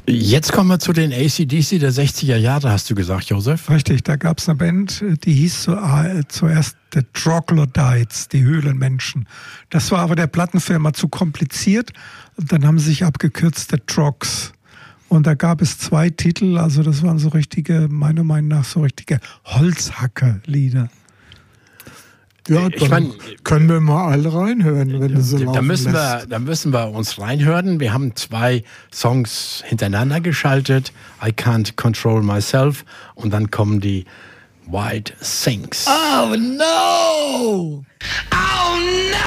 Jetzt kommen wir zu den AC/DC der 60er Jahre, hast du gesagt, Josef? Richtig, da gab es eine Band, die hieß zuerst The Troglodytes, die Höhlenmenschen. Das war aber der Plattenfirma zu kompliziert und dann haben sie sich abgekürzt, The Trogs. Und da gab es 2 Titel, also das waren so richtige, meiner Meinung nach so richtige Holzhacker-Lieder. Ja, dann können wir mal alle reinhören, wenn du so laufen lässt. Da müssen wir uns reinhören. Wir haben 2 Songs hintereinander geschaltet. I Can't Control Myself. Und dann kommen die White Things. Oh no! Oh no!